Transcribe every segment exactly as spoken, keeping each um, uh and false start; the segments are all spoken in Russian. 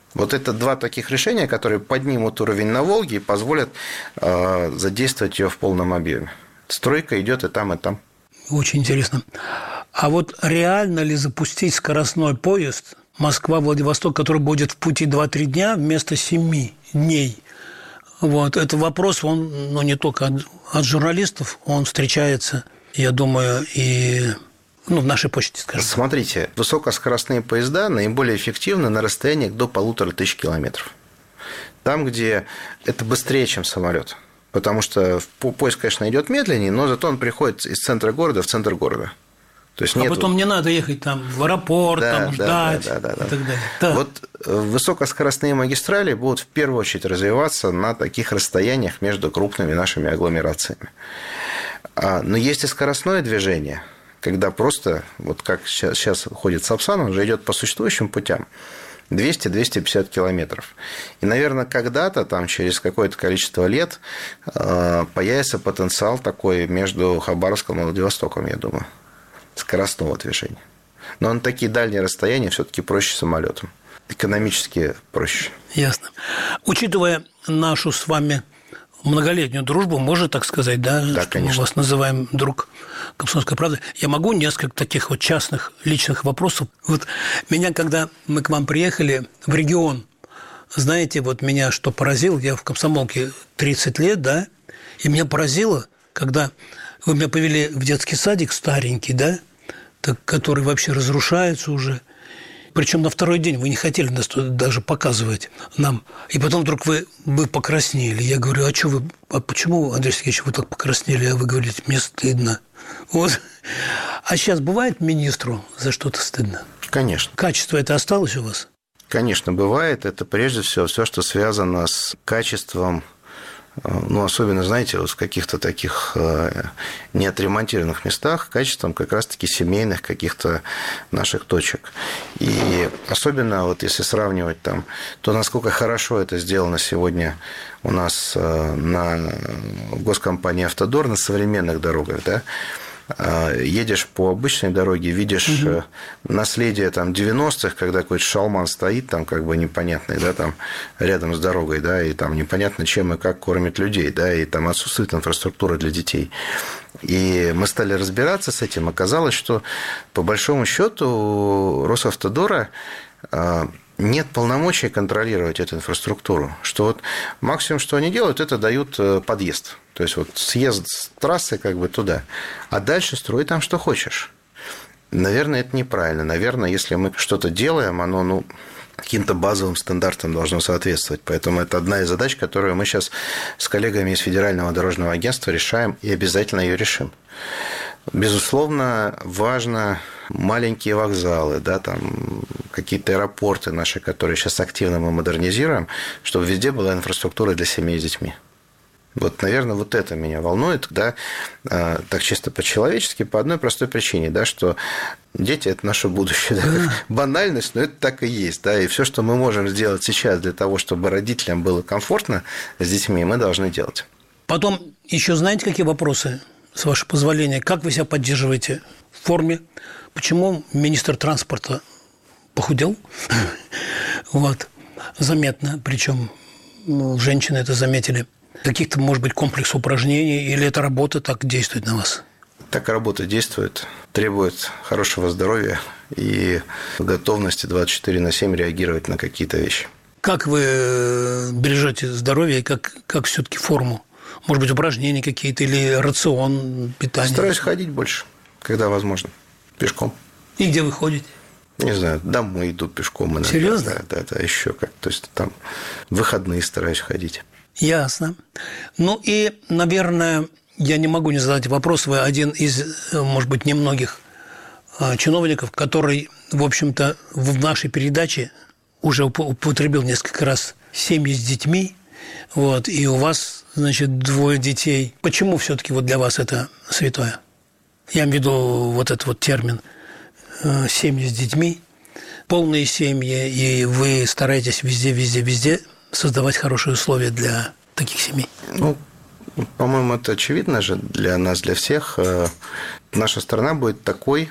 Вот это два таких решения, которые поднимут уровень на Волге и позволят э, задействовать ее в полном объеме. Стройка идет и там, и там. Очень интересно. А вот реально ли запустить скоростной поезд Москва-Владивосток, который будет в пути два-три дня вместо семи дней? Вот. Это вопрос, он ну, не только от, от журналистов, он встречается, я думаю, и ну, в нашей почте, скажем. Смотрите, высокоскоростные поезда наиболее эффективны на расстояниях до полутора тысяч километров. Там, где это быстрее, чем самолет. Потому что поезд, конечно, идет медленнее, но зато он приходит из центра города в центр города. То есть а нету... потом не надо ехать там в аэропорт, да, там, да, ждать да, да, да, и так далее. Да. Вот высокоскоростные магистрали будут в первую очередь развиваться на таких расстояниях между крупными нашими агломерациями. Но есть и скоростное движение, когда просто, вот как сейчас, сейчас ходит Сапсан, он же идет по существующим путям. двести - двести пятьдесят километров. И, наверное, когда-то, там, через какое-то количество лет, появится потенциал такой между Хабаровском и Владивостоком, я думаю, скоростного движения. Но на такие дальние расстояния все-таки проще самолетом. Экономически проще. Ясно. Учитывая нашу с вами многолетнюю дружбу, можно так сказать, да? Да, что конечно. Мы вас называем друг «Комсомольской правды». Я могу несколько таких вот частных, личных вопросов. Вот меня, когда мы к вам приехали в регион, знаете, вот меня что поразило, я в комсомолке тридцать лет, да, и меня поразило, когда вы меня повели в детский садик старенький, да, так, который вообще разрушается уже. Причем на второй день вы не хотели нас даже показывать нам. И потом вдруг вы, вы покраснели. Я говорю, а что вы, а почему, Андрей Сергеевич, вы так покраснели? А вы говорите, мне стыдно. Вот. А сейчас бывает министру за что-то стыдно? Конечно. Качество это осталось у вас? Конечно, бывает. Это прежде всего все, что связано с качеством. Ну, особенно, знаете, вот в каких-то таких неотремонтированных местах качеством как раз-таки семейных каких-то наших точек. И особенно, вот если сравнивать там, то насколько хорошо это сделано сегодня у нас на госкомпании «Автодор» на современных дорогах, да, едешь по обычной дороге, видишь угу. наследие там девяностых, когда какой-то шалман стоит там как бы непонятный, да, там рядом с дорогой, да, и там непонятно чем и как кормят людей, да, и там отсутствует инфраструктура для детей. И мы стали разбираться с этим. Оказалось, что по большому счету у Росавтодора нет полномочий контролировать эту инфраструктуру. Что вот максимум, что они делают, это дают подъезд. То есть, вот съезд с трассы как бы туда, а дальше строй там, что хочешь. Наверное, это неправильно. Наверное, если мы что-то делаем, оно, ну, каким-то базовым стандартам должно соответствовать. Поэтому это одна из задач, которую мы сейчас с коллегами из Федерального дорожного агентства решаем и обязательно ее решим. Безусловно, важно маленькие вокзалы, да, там какие-то аэропорты наши, которые сейчас активно мы модернизируем, чтобы везде была инфраструктура для семей с детьми. Вот, наверное, вот это меня волнует, да, так чисто по-человечески, по одной простой причине, да, что дети – это наше будущее. Да? Банальность, но это так и есть. Да, и все, что мы можем сделать сейчас для того, чтобы родителям было комфортно с детьми, мы должны делать. Потом еще знаете, какие вопросы, с вашего позволения? Как вы себя поддерживаете в форме? Почему министр транспорта похудел? Вот. Заметно, причем женщины это заметили. Каких-то, может быть, комплекс упражнений, или эта работа так действует на вас? Так работа действует, требует хорошего здоровья и готовности двадцать четыре на семь реагировать на какие-то вещи. Как вы бережете здоровье и как, как все-таки форму? Может быть, упражнения какие-то или рацион питания? Стараюсь ходить больше, когда возможно, пешком. И где вы ходите? Не знаю, домой иду пешком иногда. Серьезно? Да, да, да, еще как. То есть там в выходные стараюсь ходить. Ясно. Ну и, наверное, я не могу не задать вопрос. Вы один из, может быть, немногих чиновников, который, в общем-то, в нашей передаче уже употребил несколько раз семьи с детьми. Вот, и у вас, значит, двое детей. Почему все-таки вот для вас это святое? Я имею в виду вот этот вот термин «семьи с детьми», полные семьи, и вы стараетесь везде, везде, везде создавать хорошие условия для таких семей. Ну, по-моему, это очевидно же для нас, для всех. Наша страна будет такой,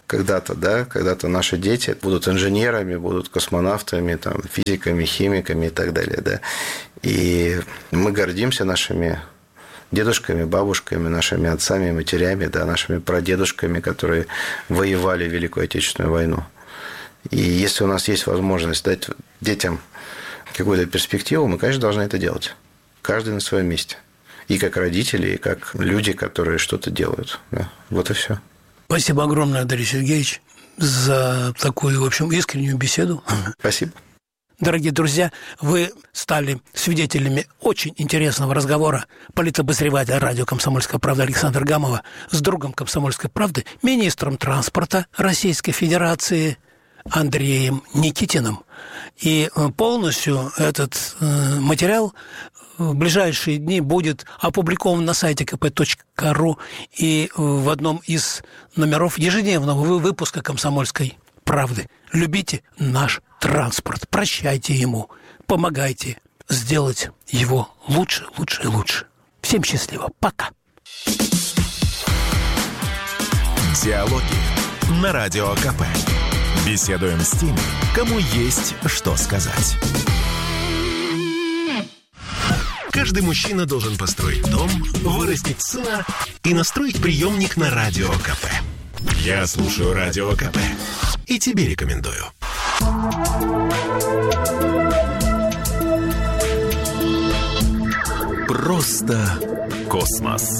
когда-то, да, когда-то наши дети будут инженерами, будут космонавтами, там, физиками, химиками и так далее, да. И мы гордимся нашими дедушками, бабушками, нашими отцами, матерями, да, нашими прадедушками, которые воевали в Великую Отечественную войну. И если у нас есть возможность дать детям какую-то перспективу, мы, конечно, должны это делать. Каждый на своем месте. И как родители, и как люди, которые что-то делают. Да. Вот и все. Спасибо огромное, Андрей Сергеевич, за такую, в общем, искреннюю беседу. Спасибо. Дорогие друзья, вы стали свидетелями очень интересного разговора политобозревателя радио «Комсомольская правда» Александра Гамова с другом «Комсомольской правды», министром транспорта Российской Федерации Андреем Никитиным. И полностью этот материал в ближайшие дни будет опубликован на сайте ка пэ точка ру и в одном из номеров ежедневного выпуска «Комсомольской правды». Любите наш транспорт, прощайте ему, помогайте сделать его лучше, лучше и лучше. Всем счастливо. Пока. Диалоги на Радио ка пэ. Беседуем с теми, кому есть что сказать. Каждый мужчина должен построить дом, вырастить сына и настроить приемник на Радио ка пэ. Я слушаю Радио ка пэ и тебе рекомендую. Просто космос.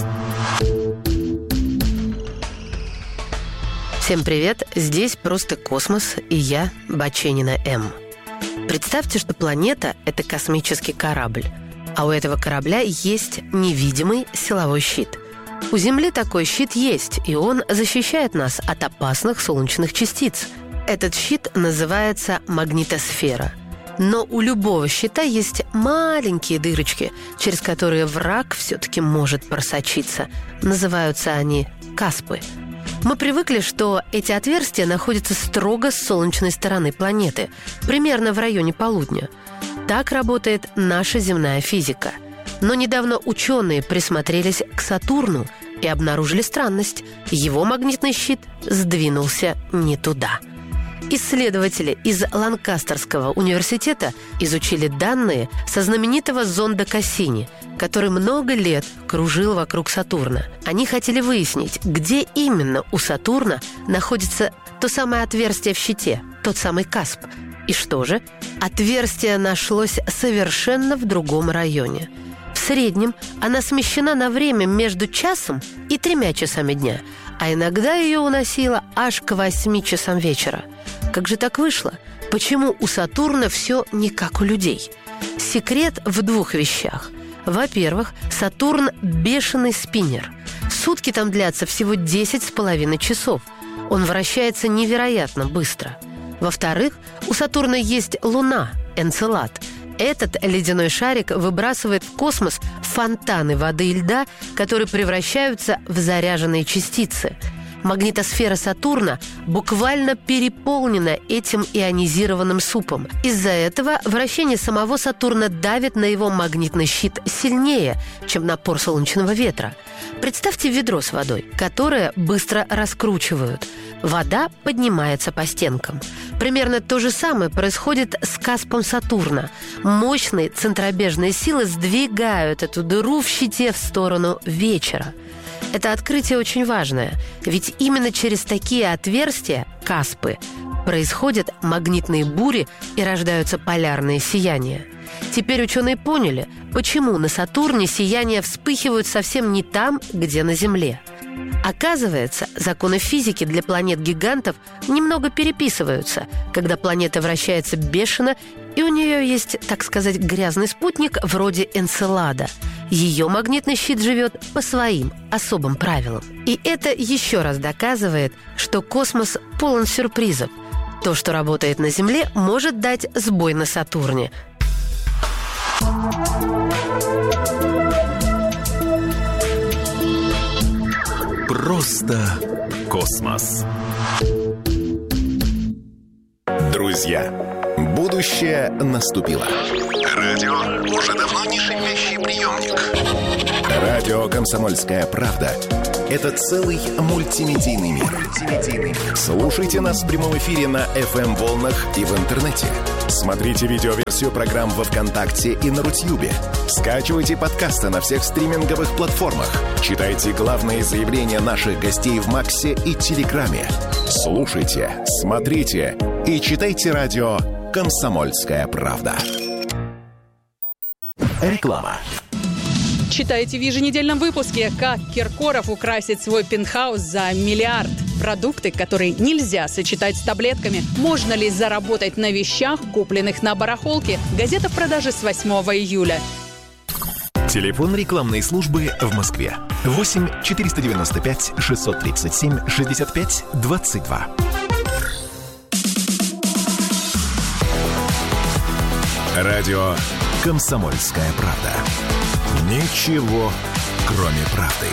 Всем привет, здесь «Просто космос» и я, Баченина М. Представьте, что планета – это космический корабль, а у этого корабля есть невидимый силовой щит. У Земли такой щит есть, и он защищает нас от опасных солнечных частиц. Этот щит называется магнитосфера. Но у любого щита есть маленькие дырочки, через которые враг все-таки может просочиться. Называются они каспы. Мы привыкли, что эти отверстия находятся строго с солнечной стороны планеты, примерно в районе полудня. Так работает наша земная физика. Но недавно ученые присмотрелись к Сатурну и обнаружили странность. Его магнитный щит сдвинулся не туда. Исследователи из Ланкастерского университета изучили данные со знаменитого зонда Кассини, который много лет кружил вокруг Сатурна. Они хотели выяснить, где именно у Сатурна находится то самое отверстие в щите, тот самый касп. И что же? Отверстие нашлось совершенно в другом районе. В среднем она смещена на время между часом и тремя часами дня, а иногда ее уносило аж к восьми часам вечера. Как же так вышло? Почему у Сатурна все не как у людей? Секрет в двух вещах. Во-первых, Сатурн – бешеный спиннер. Сутки там длятся всего десять с половиной часов. Он вращается невероятно быстро. Во-вторых, у Сатурна есть Луна – Энцелад. Этот ледяной шарик выбрасывает в космос фонтаны воды и льда, которые превращаются в заряженные частицы. Магнитосфера Сатурна буквально переполнена этим ионизированным супом. Из-за этого вращение самого Сатурна давит на его магнитный щит сильнее, чем напор солнечного ветра. Представьте ведро с водой, которое быстро раскручивают. Вода поднимается по стенкам. Примерно то же самое происходит с каспом Сатурна. Мощные центробежные силы сдвигают эту дыру в щите в сторону вечера. Это открытие очень важное, ведь именно через такие отверстия, каспы, происходят магнитные бури и рождаются полярные сияния. Теперь ученые поняли, почему на Сатурне сияния вспыхивают совсем не там, где на Земле. Оказывается, законы физики для планет-гигантов немного переписываются, когда планета вращается бешено, и у нее есть, так сказать, грязный спутник вроде Энцелада. Ее магнитный щит живет по своим особым правилам. И это еще раз доказывает, что космос полон сюрпризов. То, что работает на Земле, может дать сбой на Сатурне. Просто космос. Друзья, Будущее наступило. Радио уже давно не шипящий приемник. Радио «Комсомольская правда» — это целый мультимедийный мир. Слушайте нас в прямом эфире на эф эм-волнах и в интернете. Смотрите видеоверсию программ во ВКонтакте и на Рутьюбе. Скачивайте подкасты на всех стриминговых платформах. Читайте главные заявления наших гостей в Максе и Телеграме. Слушайте, смотрите и читайте радио «Комсомольская правда». Реклама. Читайте в еженедельном выпуске, как Киркоров украсит свой пентхаус за миллиард. Продукты, которые нельзя сочетать с таблетками. Можно ли заработать на вещах, купленных на барахолке? Газета в продаже с восьмого июля. Телефон рекламной службы в Москве. восемь четыреста девяносто пять шестьсот тридцать семь шестьдесят пять двадцать два. Радио «Комсомольская правда». Ничего, кроме правды.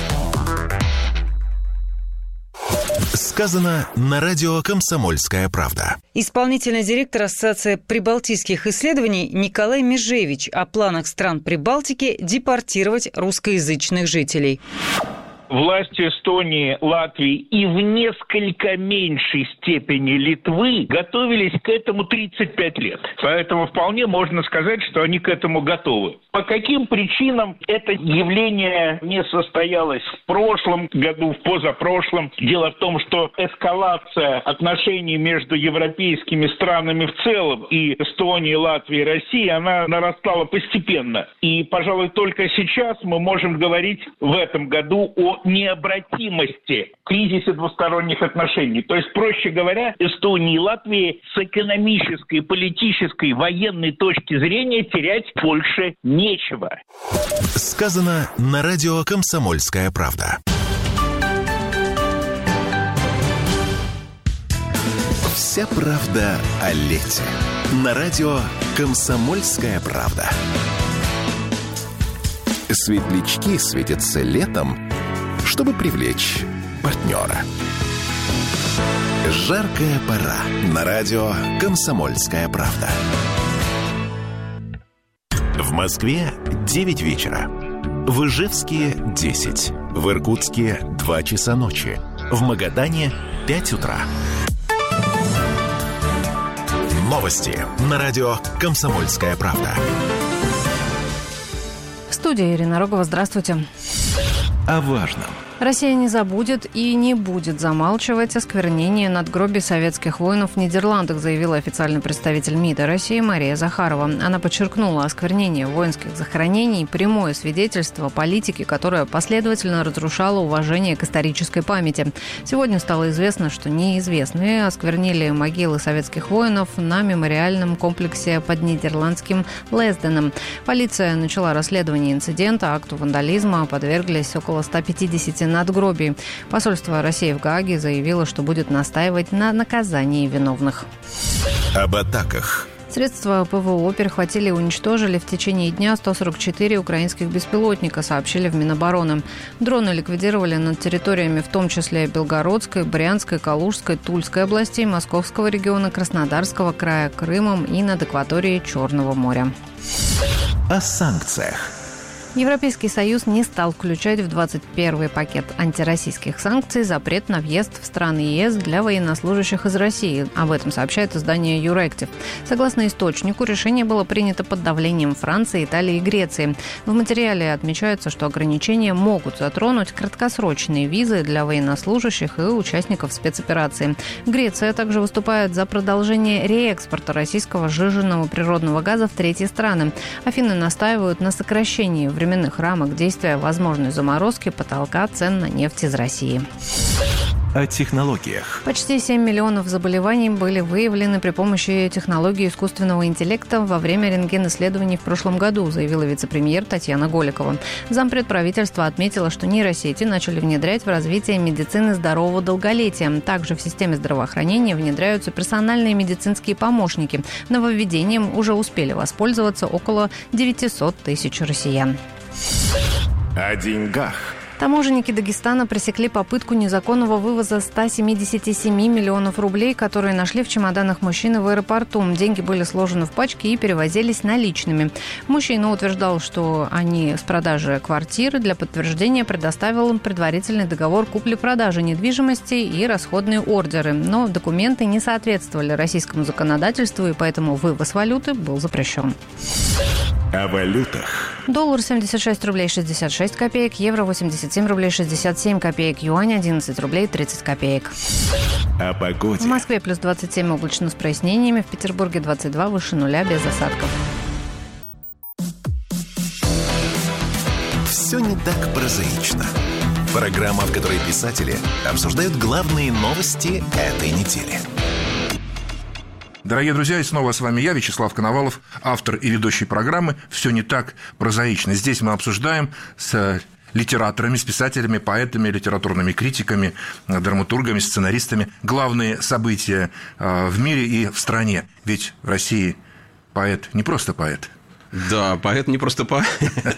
Сказано на радио «Комсомольская правда». Исполнительный директор Ассоциации прибалтийских исследований Николай Межевич о планах стран Прибалтики депортировать русскоязычных жителей. Власти Эстонии, Латвии и в несколько меньшей степени Литвы готовились к этому тридцать пять лет. Поэтому вполне можно сказать, что они к этому готовы. По каким причинам это явление не состоялось в прошлом году, в позапрошлом? Дело в том, что эскалация отношений между европейскими странами в целом и Эстонией, Латвией, Россией, она нарастала постепенно. И, пожалуй, только сейчас мы можем говорить в этом году о необратимости кризиса двусторонних отношений. То есть, проще говоря, Эстонии и Латвии с экономической, политической, военной точки зрения терять больше нечего. Сказано на радио «Комсомольская правда». Вся правда о лете. На радио «Комсомольская правда». Светлячки светятся летом, чтобы привлечь партнера. Жаркая пора. На радио «Комсомольская правда». В Москве девять вечера. В Ижевске десять. В Иркутске два часа ночи. В Магадане пять утра. Новости на радио «Комсомольская правда». Студия Ирина Рогова. Здравствуйте. О важном. Россия не забудет и не будет замалчивать осквернение надгробий советских воинов в Нидерландах, заявила официальный представитель МИДа России Мария Захарова. Она подчеркнула, осквернение воинских захоронений – прямое свидетельство политики, которая последовательно разрушала уважение к исторической памяти. Сегодня стало известно, что неизвестные осквернили могилы советских воинов на мемориальном комплексе под нидерландским Лесденом. Полиция начала расследование инцидента, акту вандализма подверглись около ста пятидесяти надгробий. Посольство России в Гааге заявило, что будет настаивать на наказании виновных. Об атаках. Средства ПВО перехватили и уничтожили в течение дня сто сорок четыре украинских беспилотника, сообщили в Минобороны. Дроны ликвидировали над территориями в том числе Белгородской, Брянской, Калужской, Тульской областей, Московского региона, Краснодарского края, Крымом и над акваторией Черного моря. О санкциях. Европейский Союз не стал включать в двадцать первый пакет антироссийских санкций запрет на въезд в страны ЕС для военнослужащих из России. Об этом сообщает издание Юректив. Согласно источнику, решение было принято под давлением Франции, Италии и Греции. В материале отмечается, что ограничения могут затронуть краткосрочные визы для военнослужащих и участников спецоперации. Греция также выступает за продолжение реэкспорта российского сжиженного природного газа в третьи страны. Афины настаивают на сокращении времени временных рамок действия возможной заморозки потолка цен на нефть из России. О технологиях. Почти семь миллионов заболеваний были выявлены при помощи технологии искусственного интеллекта во время рентген-исследований в прошлом году, заявила вице-премьер Татьяна Голикова. Зампред правительства отметила, что нейросети начали внедрять в развитие медицины здорового долголетия. Также в системе здравоохранения внедряются персональные медицинские помощники. Нововведением уже успели воспользоваться около девятьсот тысяч россиян. О деньгах. Таможенники Дагестана пресекли попытку незаконного вывоза ста семидесяти семи миллионов рублей, которые нашли в чемоданах мужчины в аэропорту. Деньги были сложены в пачки и перевозились наличными. Мужчина утверждал, что они с продажи квартиры. Для подтверждения предоставил им предварительный договор купли-продажи недвижимости и расходные ордеры. Но документы не соответствовали российскому законодательству, и поэтому вывоз валюты был запрещен. О валютах. Доллар семьдесят шесть рублей шестьдесят шесть копеек, евро восемьдесят семь рублей шестьдесят семь копеек, юань одиннадцать рублей тридцать копеек. О погоде. В Москве плюс двадцать семь облачно с прояснениями, в Петербурге двадцать два выше нуля без осадков. Все не так прозаично. Программа, в которой писатели обсуждают главные новости этой недели. Дорогие друзья, и снова с вами я, Вячеслав Коновалов, автор и ведущий программы «Все не так прозаично». Здесь мы обсуждаем с литераторами, с писателями, поэтами, литературными критиками, драматургами, сценаристами главные события в мире и в стране. Ведь в России поэт не просто поэт. Да, поэт не просто поэт,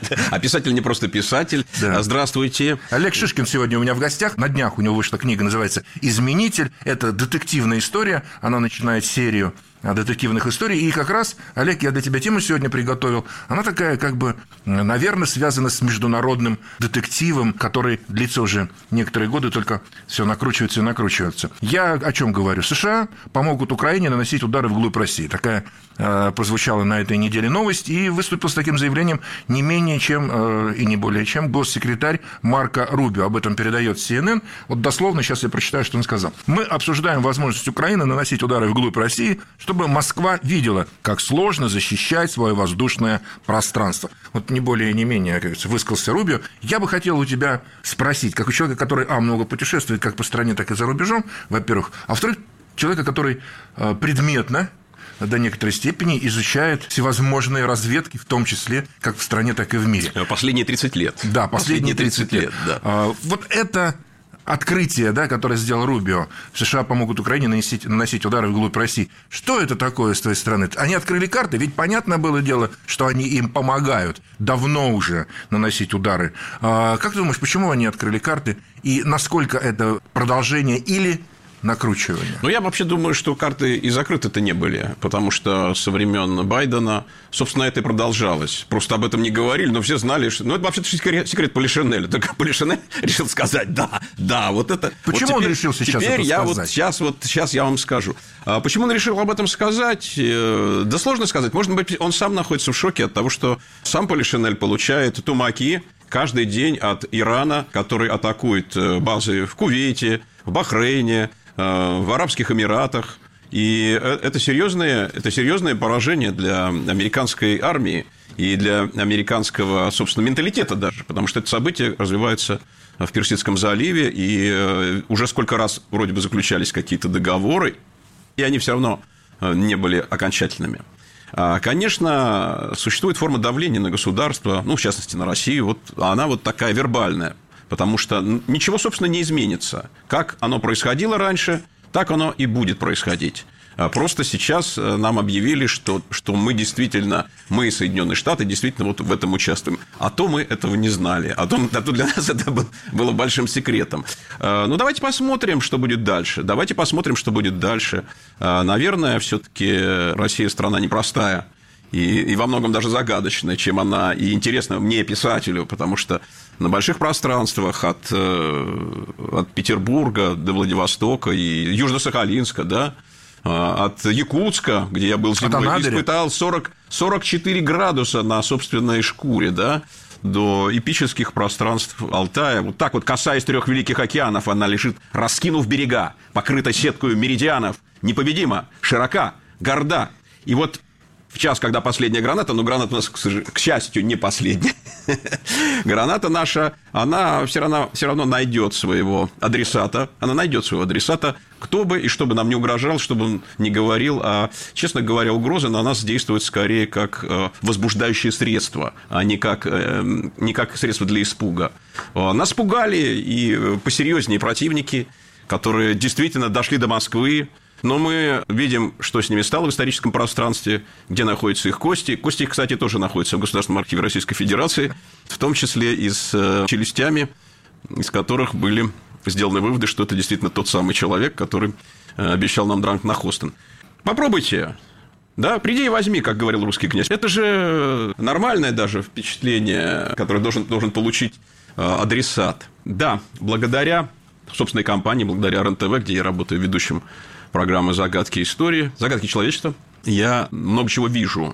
а писатель не просто писатель. Да. Здравствуйте. Олег Шишкин сегодня у меня в гостях. На днях у него вышла книга, называется «Изменитель». Это детективная история. Она начинает серию детективных историй. И как раз, Олег, я для тебя тему сегодня приготовил. Она такая, как бы, наверное, связана с международным детективом, который длится уже некоторые годы, только все накручивается и накручивается. Я о чем говорю? США помогут Украине наносить удары вглубь России. Такая э, прозвучала на этой неделе новость, и выступил с таким заявлением не менее чем, э, и не более чем, госсекретарь Марко Рубио. Об этом передает си эн эн. Вот дословно сейчас я прочитаю, что он сказал. Мы обсуждаем возможность Украины наносить удары вглубь России, чтобы Москва видела, как сложно защищать свое воздушное пространство. Вот не более, не менее, как говорится, высказался Рубио. Я бы хотел у тебя спросить, как у человека, который, а, много путешествует как по стране, так и за рубежом, во-первых, а во-вторых, человека, который предметно до некоторой степени изучает всевозможные разведки, в том числе как в стране, так и в мире. Последние тридцать лет. Да, последние тридцать лет. Да. Вот это открытие, да, которое сделал Рубио, США помогут Украине наносить, наносить удары вглубь России. Что это такое с твоей стороны? Они открыли карты, ведь понятно было дело, что они им помогают давно уже наносить удары. А как ты думаешь, почему они открыли карты и насколько это продолжение или накручивание? Ну, я вообще думаю, что карты и закрыты-то не были, потому что со времен Байдена, собственно, это и продолжалось. Просто об этом не говорили, но все знали, что... Ну, это вообще-то секрет, секрет Полишинеля. Только Полишинель решил сказать «да, да, вот это...» Почему вот теперь, он решил сейчас теперь это я сказать? Вот сейчас, вот, сейчас я вам скажу. А почему он решил об этом сказать? Да сложно сказать. Может быть, он сам находится в шоке от того, что сам Полишинель получает тумаки каждый день от Ирана, который атакует базы в Кувейте, в Бахрейне, в Арабских Эмиратах. И это серьезное, это серьезное поражение для американской армии и для американского, собственно, менталитета даже, потому что это событие развивается в Персидском заливе, и уже сколько раз вроде бы заключались какие-то договоры, и они все равно не были окончательными. Конечно, существует форма давления на государство, ну, в частности, на Россию, вот она вот такая вербальная. Потому что ничего, собственно, не изменится. Как оно происходило раньше, так оно и будет происходить. Просто сейчас нам объявили, что, что мы действительно, мы, Соединенные Штаты, действительно вот в этом участвуем. А то мы этого не знали. А то, а то для нас это было, было большим секретом. Ну, давайте посмотрим, что будет дальше. Давайте посмотрим, что будет дальше. Наверное, все-таки Россия страна непростая. И, и во многом даже загадочная, чем она и интересна мне, писателю, потому что на больших пространствах от, от Петербурга до Владивостока и Южно-Сахалинска, да, от Якутска, где я был зимой, испытал сорок, сорок четыре градуса на собственной шкуре, да, до эпических пространств Алтая. Вот так вот, касаясь трех великих океанов, она лежит, раскинув берега, покрыта сеткой меридианов, непобедима, широка, горда. И вот в час, когда последняя граната, но граната у нас, к счастью, не последняя, граната наша, она все равно, все равно найдет своего адресата, она найдет своего адресата, кто бы и что бы нам не угрожал, что бы он ни говорил, а, честно говоря, угрозы на нас действуют скорее как возбуждающее средство, а не как, не как средство для испуга. Нас пугали и посерьезнее противники, которые действительно дошли до Москвы. Но мы видим, что с ними стало в историческом пространстве, где находятся их кости. Кости их, кстати, тоже находятся в Государственном архиве Российской Федерации, в том числе и с челюстями из которых были сделаны выводы, что это действительно тот самый человек, который обещал нам дранг на Хостен. Попробуйте. Да, приди и возьми, как говорил русский князь. Это же нормальное даже впечатление, которое должен, должен получить адресат. Да, благодаря собственной компании, благодаря эр эн тэ вэ, где я работаю ведущим программы «Загадки истории», «Загадки человечества», я много чего вижу.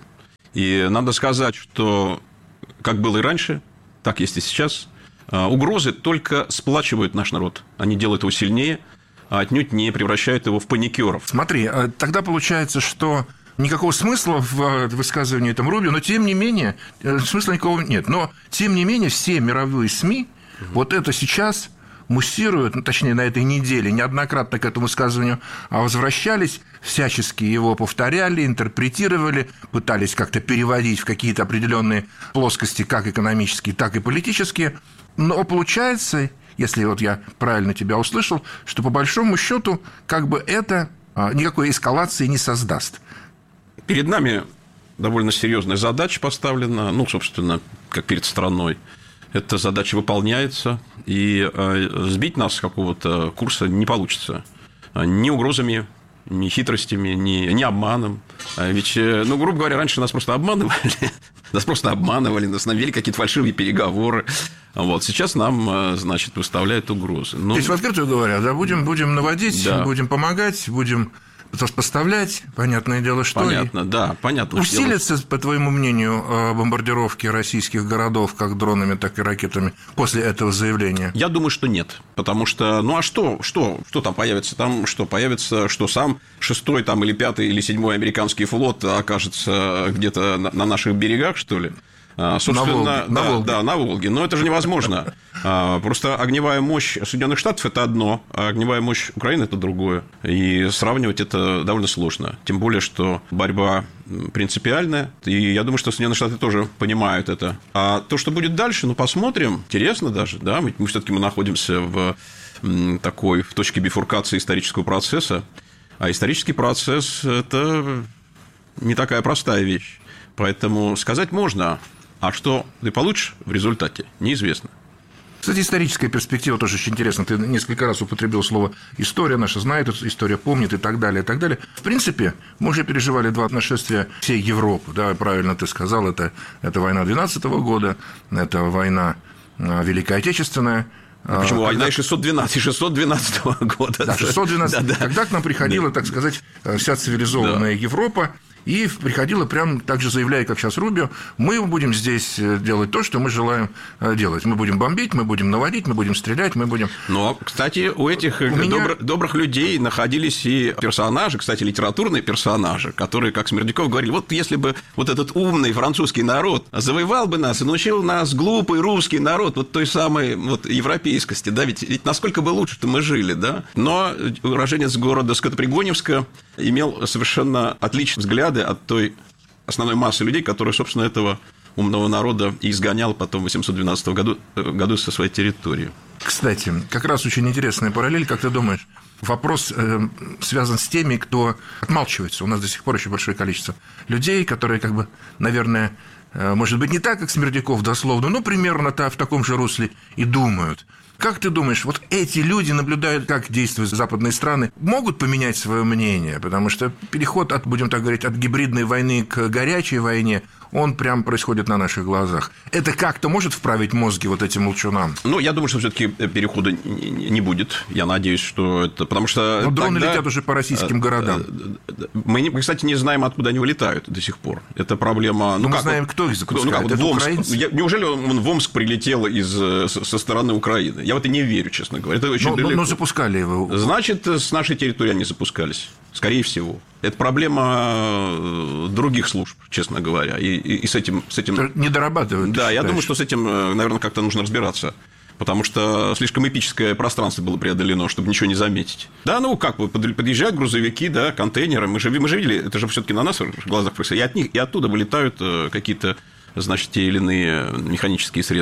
И надо сказать, что как было и раньше, так есть и сейчас, угрозы только сплачивают наш народ. Они делают его сильнее, а отнюдь не превращают его в паникеров. Смотри, тогда получается, что никакого смысла в высказывании этом Рубио, но тем не менее, смысла никакого нет. Но тем не менее, все мировые СМИ угу. вот это сейчас муссируют, ну, точнее, на этой неделе неоднократно к этому высказыванию возвращались, всячески его повторяли, интерпретировали, пытались как-то переводить в какие-то определенные плоскости, как экономические, так и политические. Но получается, если вот я правильно тебя услышал, что по большому счету как бы это никакой эскалации не создаст. Перед нами довольно серьезная задача поставлена, ну, собственно, как перед страной. Эта задача выполняется, и сбить нас с какого-то курса не получится. Ни угрозами, ни хитростями, ни, ни обманом. Ведь, ну, грубо говоря, раньше нас просто обманывали, нас просто обманывали, нас навели какие-то фальшивые переговоры. Вот. Сейчас нам, значит, выставляют угрозы. Но... То есть, в открытую говоря, да, будем, будем наводить, да. будем помогать, будем... поставлять, понятное дело, что... Понятно, и... да, понятно. Усилятся, по твоему мнению, бомбардировки российских городов как дронами, так и ракетами после этого заявления? Я думаю, что нет. Потому что, ну, а что, что, что там появится? Там что, появится, что сам шестой там, или пятый, или седьмой американский флот окажется где-то на наших берегах, что ли? Собственно, на Волге. Да, на Волге. Да, на Волге. Но это же невозможно. Просто огневая мощь Соединенных Штатов – это одно, а огневая мощь Украины – это другое. И сравнивать это довольно сложно. Тем более, что борьба принципиальная. И я думаю, что Соединенные Штаты тоже понимают это. А то, что будет дальше, ну, посмотрим. Интересно даже. Да? Мы, мы все-таки мы находимся в такой в точке бифуркации исторического процесса. А исторический процесс – это не такая простая вещь. Поэтому сказать можно. А что ты получишь в результате, неизвестно. Кстати, историческая перспектива тоже очень интересна. Ты несколько раз употребил слово «история», наша знает, история помнит и так далее, и так далее. В принципе, мы уже переживали два нашествия всей Европы, да, правильно ты сказал, это, это война двенадцатого года, это война Великая Отечественная. А почему? Когда... Война и шестьсот двенадцатого, шестьсот двенадцатого года. Да, шестьсот двенадцатого. Да, да. Когда к нам приходила, да. так сказать, вся цивилизованная да. Европа, и приходила прям так же, заявляя, как сейчас Рубио, мы будем здесь делать то, что мы желаем делать. Мы будем бомбить, мы будем наводить, мы будем стрелять, мы будем... Но, кстати, у этих у меня... добр... добрых людей находились и персонажи, кстати, литературные персонажи, которые, как Смердяков говорил, вот если бы вот этот умный французский народ завоевал бы нас и научил нас глупый русский народ вот той самой вот европейскости, да, ведь, ведь насколько бы лучше-то мы жили, да. Но уроженец города Скотопригоневска имел совершенно отличный взгляд от той основной массы людей, которая, собственно, этого умного народа и изгонял потом в восемьсот двенадцатом году, году со своей территории. Кстати, как раз очень интересная параллель, как ты думаешь, вопрос э, связан с теми, кто отмалчивается. У нас до сих пор еще большое количество людей, которые, как бы, наверное, э, может быть, не так, как Смердяков дословно, но примерно-то в таком же русле и думают. Как ты думаешь, вот эти люди наблюдают, как действуют западные страны, могут поменять свое мнение? Потому что переход, от, будем так говорить, от гибридной войны к горячей войне, он прям происходит на наших глазах. Это как-то может вправить мозги вот этим молчунам? Ну, я думаю, что все-таки перехода не будет. Я надеюсь, что это... Потому что но дроны тогда... летят уже по российским городам. Мы, кстати, не знаем, откуда они вылетают до сих пор. Это проблема... Ну, мы как, знаем, кто их запускает. Ну, как, это в Омск. украинцы? Я... Неужели он в Омск прилетел из... со стороны Украины? Я в это не верю, честно говоря. Это очень но, далеко. Но запускали его. Значит, с нашей территории они запускались. Скорее всего. Это проблема других служб, честно говоря. И, и, и с этим... С этим... Не дорабатывают. Да, я думаю, что с этим, наверное, как-то нужно разбираться. Потому что слишком эпическое пространство было преодолено, чтобы ничего не заметить. Да, ну как, подъезжают грузовики, да, контейнеры. Мы же, мы же видели, это же все-таки на нас в глазах происходит. И от них, и оттуда вылетают какие-то, значит, те или иные механические средства.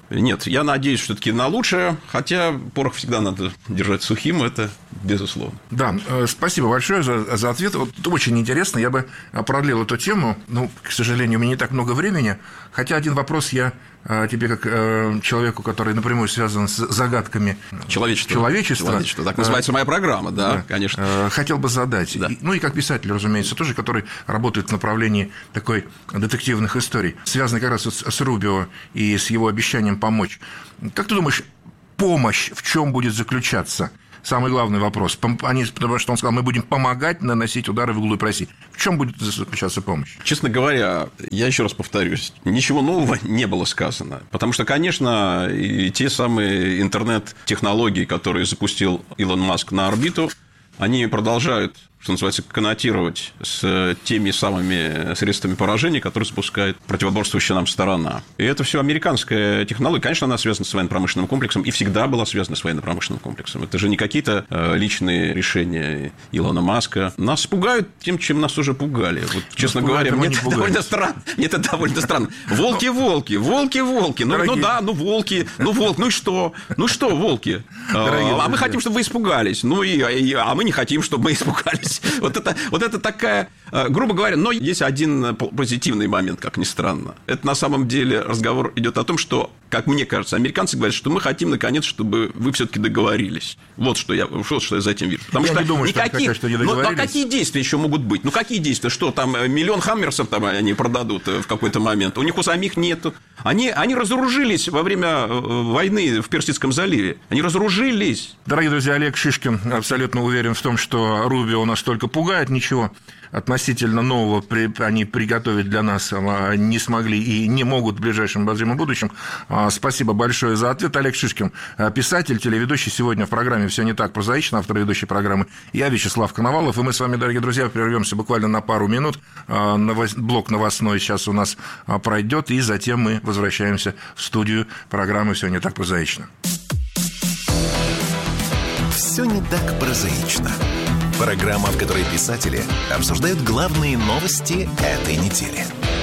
Нет, я надеюсь все-таки на лучшее, хотя порох всегда надо держать сухим, это безусловно. Да, спасибо большое за, за ответ. Вот, очень интересно, я бы продлил эту тему. Ну, к сожалению, у меня не так много времени, хотя один вопрос я тебе, как э, человеку, который напрямую связан с загадками человечества, человечества, человечества так называется моя программа, да, да конечно. Э, хотел бы задать, да. и, ну и как писатель, разумеется, тоже, который работает в направлении такой детективных историй, связанный как раз вот с Рубио и с его обещанием помочь. Как ты думаешь, помощь в чем будет заключаться? Самый главный вопрос. Они, потому что он сказал, мы будем помогать наносить удары в углу и просить. В чем будет заключаться помощь? Честно говоря, я еще раз повторюсь, ничего нового не было сказано. Потому что, конечно, и те самые интернет-технологии, которые запустил Илон Маск на орбиту, они продолжают, что называется, коннотировать с теми самыми средствами поражения, которые запускает противоборствующая нам сторона. И это все американская технология. Конечно, она связана с военно-промышленным комплексом и всегда была связана с военно-промышленным комплексом. Это же не какие-то личные решения Илона Маска. Нас пугают тем, чем нас уже пугали. Вот, честно нас говоря, мне это довольно странно. Мне это довольно странно. Волки-волки, волки-волки. Ну, ну да, ну волки, ну волк, ну и что? Ну что, волки? Дорогие а мы хотим, чтобы вы испугались. Ну и, а мы не хотим, чтобы мы испугались. Вот это, вот это такая, грубо говоря, но есть один позитивный момент, как ни странно. Это на самом деле разговор идет о том, что, как мне кажется, американцы говорят, что мы хотим, наконец, чтобы вы все-таки договорились. Вот что я, вот что я за этим вижу. Потому я что не думаю, никаких, что, хотят, что не ну, а какие действия еще могут быть? Ну, какие действия? Что там, миллион хаммерсов там они продадут в какой-то момент? У них у самих нету. Они, они разоружились во время войны в Персидском заливе. Они разоружились. Дорогие друзья, Олег Шишкин абсолютно уверен в том, что Рубио нас только пугает, ничего относительно нового они приготовить для нас не смогли и не могут в ближайшем обозримом будущем. Спасибо большое за ответ. Олег Шишкин, писатель, телеведущий, сегодня в программе «Все не так прозаично», автор ведущей программы. Я Вячеслав Коновалов, и мы с вами, дорогие друзья, прервемся буквально на пару минут. Блок новостной сейчас у нас пройдет, и затем мы возвращаемся в студию программы «Все не так прозаично». «Все не так прозаично». Программа, в которой писатели обсуждают главные новости этой недели.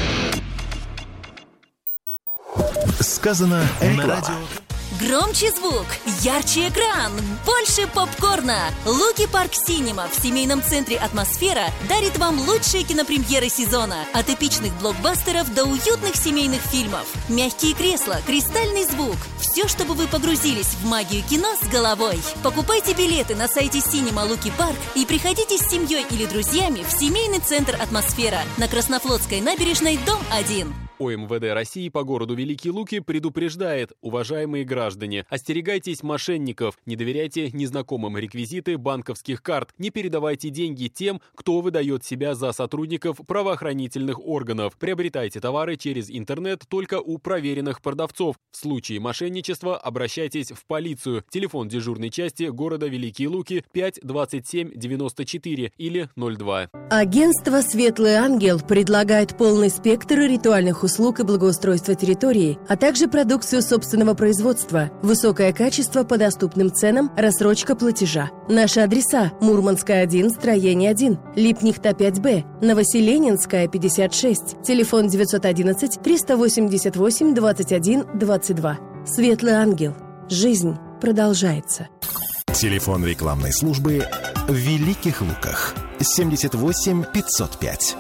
Сказано на радио. Громче звук, ярче экран, больше попкорна. Луки Парк Синема в семейном центре «Атмосфера» дарит вам лучшие кинопремьеры сезона. От эпичных блокбастеров до уютных семейных фильмов. Мягкие кресла, кристальный звук. Все, чтобы вы погрузились в магию кино с головой. Покупайте билеты на сайте Синема Луки Парк и приходите с семьей или друзьями в семейный центр «Атмосфера» на Краснофлотской набережной, дом один. О Эм Вэ Дэ России по городу Великие Луки предупреждает: уважаемые граждане, остерегайтесь мошенников, не доверяйте незнакомым реквизиты банковских карт, не передавайте деньги тем, кто выдает себя за сотрудников правоохранительных органов. Приобретайте товары через интернет только у проверенных продавцов. В случае мошенничества обращайтесь в полицию. Телефон дежурной части города Великие Луки пять двадцать семь девяносто четыре или ноль два. Агентство «Светлый ангел» предлагает полный спектр ритуальных услуг и благоустройства территории, а также продукцию собственного производства, высокое качество по доступным ценам, рассрочка платежа. Наши адреса: Мурманская, один, строение один, Липнихта, пять Б, Новоселенинская, пятьдесят шесть, телефон девятьсот одиннадцать триста восемьдесят восемь двадцать один двадцать два. «Светлый ангел». Жизнь продолжается. Телефон рекламной службы в Великих Луках. семьдесят восемь пятьсот пять.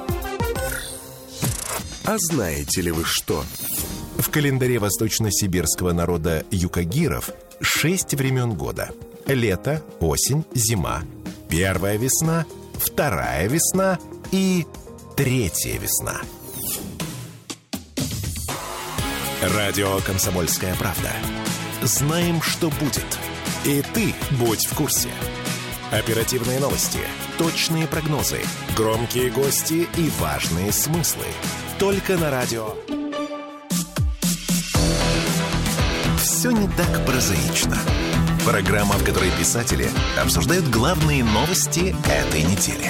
А знаете ли вы что? В календаре восточно-сибирского народа юкагиров шесть времен года. Лето, осень, зима. Первая весна, вторая весна и третья весна. Радио «Комсомольская правда». Знаем, что будет. И ты будь в курсе. Оперативные новости, точные прогнозы, громкие гости и важные смыслы. Только на радио. «Все не так прозаично». Программа, в которой писатели обсуждают главные новости этой недели.